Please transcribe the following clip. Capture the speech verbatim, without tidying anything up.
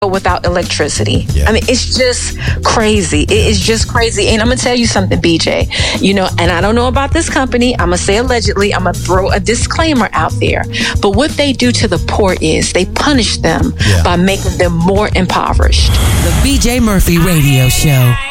without electricity. Yeah. I mean, it's just crazy. It is just crazy. And I'm going to tell you something, B J, you know, and I don't know about this company. I'm going to say allegedly, I'm going to throw a disclaimer out there. But what they do to the poor is they punish them Yeah. by making them more impoverished. The B J Murphy Radio Show.